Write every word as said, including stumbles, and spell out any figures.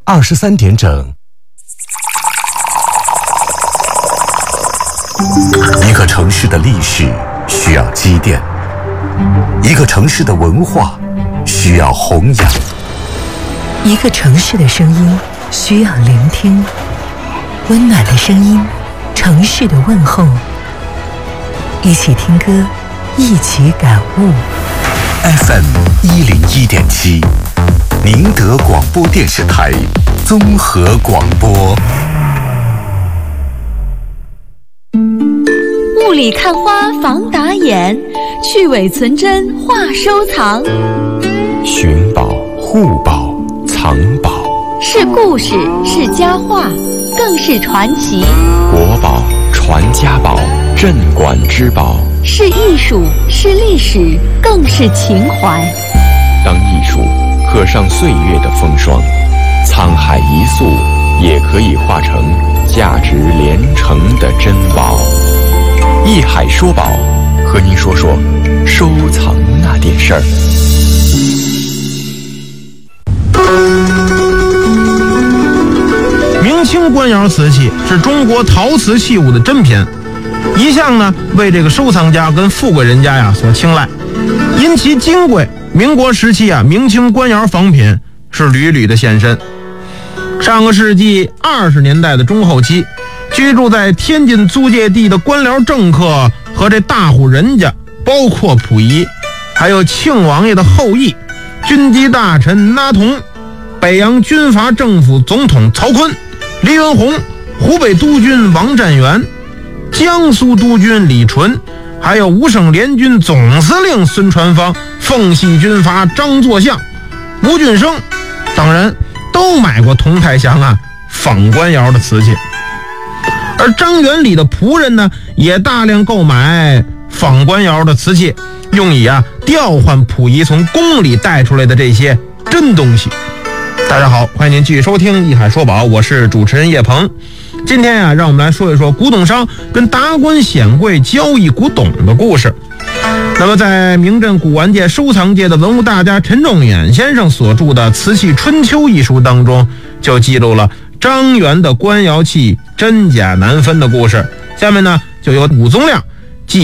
二十三点整。一个城市的历史需要积淀，一个城市的文化需要弘扬， 一个城市的声音需要聆听。温暖的声音，城市的问候。一起听歌，一起感悟。 F M 一零一点七，宁德广播电视台综合广播。 雾里看花防打眼，去伪存真话收藏。 寻宝、护宝、藏宝， 是故事，是佳话，更是传奇。 国宝、传家宝、镇馆之宝， 是艺术，是历史，更是情怀。 当艺术刻上岁月的风霜，沧海一粟也可以化成价值连城的珍宝。一海说宝，和您说说收藏那点事儿。 明清官窑瓷器是中国陶瓷器物的珍品，一向呢为这个收藏家跟富贵人家呀所青睐。因其金贵，民国时期啊，明清官窑仿品是屡屡的现身。上个世纪二十年代的中后期，居住在天津租界地的官僚政客和这大户人家，包括溥仪，还有庆王爷的后裔，军机大臣拉同，北洋军阀政府总统曹锟、黎元洪，湖北督军王占元，江苏督军李纯，还有五省联军总司令孙传芳，奉系军阀张作相、吴俊升等人都买过佟太祥啊仿官窑的瓷器。而张元礼的仆人呢，也大量购买仿官窑的瓷器，用以啊调换溥仪从宫里带出来的这些真东西。大家好，欢迎您继续收听一海说宝，我是主持人叶鹏。今天呀、啊，让我们来说一说古董商跟达官显贵交易古董的故事。那么在名震古玩界、收藏界的文物大家陈仲远先生所著的《瓷器春秋》一书当中，就记录了张元的官窑器真假难分的故事。下面呢，就由武宗亮